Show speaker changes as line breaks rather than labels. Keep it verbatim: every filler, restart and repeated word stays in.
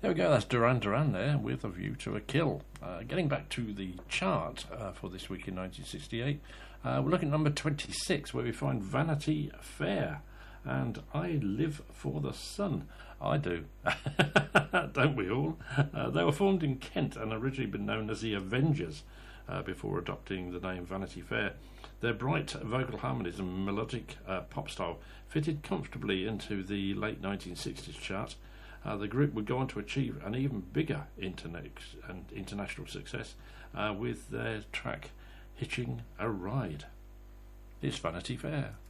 There we go, that's Duran Duran there with A View to a Kill. Uh, getting back to the chart uh, for this week in nineteen sixty-eight, uh, we're looking at number twenty-six, where we find Vanity Fair and I Live for the Sun. I do. Don't we all? Uh, they were formed in Kent and originally been known as the Avengers uh, before adopting the name Vanity Fair. Their bright vocal harmonies and melodic uh, pop style fitted comfortably into the late nineteen sixties chart. Uh, the group would go on to achieve an even bigger internet and international success uh, with their track Hitching a Ride. It's Vanity Fair.